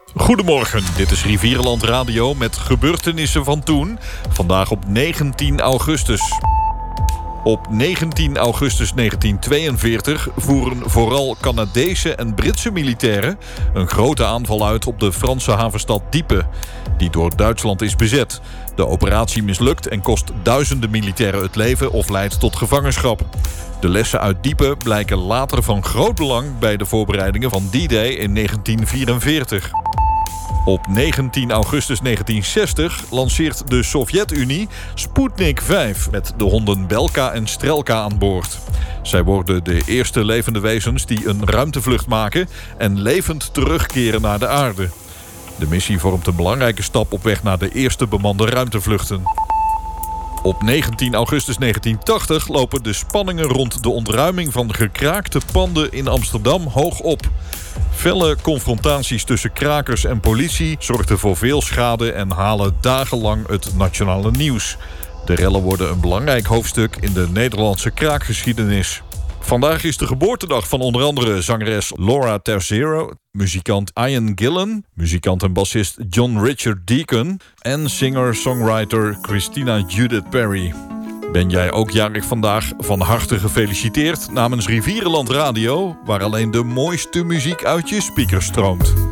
Goedemorgen, dit is Rivierenland Radio met gebeurtenissen van toen. Vandaag op 19 augustus. Op 19 augustus 1942 voeren vooral Canadese en Britse militairen een grote aanval uit op de Franse havenstad Dieppe, die door Duitsland is bezet. De operatie mislukt en kost duizenden militairen het leven of leidt tot gevangenschap. De lessen uit Dieppe blijken later van groot belang bij de voorbereidingen van D-Day in 1944. Op 19 augustus 1960 lanceert de Sovjet-Unie Sputnik 5... met de honden Belka en Strelka aan boord. Zij worden de eerste levende wezens die een ruimtevlucht maken en levend terugkeren naar de aarde. De missie vormt een belangrijke stap op weg naar de eerste bemande ruimtevluchten. Op 19 augustus 1980 lopen de spanningen rond de ontruiming van gekraakte panden in Amsterdam hoog op. Felle confrontaties tussen krakers en politie zorgden voor veel schade en halen dagenlang het nationale nieuws. De rellen worden een belangrijk hoofdstuk in de Nederlandse kraakgeschiedenis. Vandaag is de geboortedag van onder andere zangeres Laura Terzero, muzikant Ian Gillan, muzikant en bassist John Richard Deacon en singer-songwriter Christina Judith Perry. Ben jij ook jarig vandaag? Van harte gefeliciteerd namens Rivierenland Radio, waar alleen de mooiste muziek uit je speakers stroomt.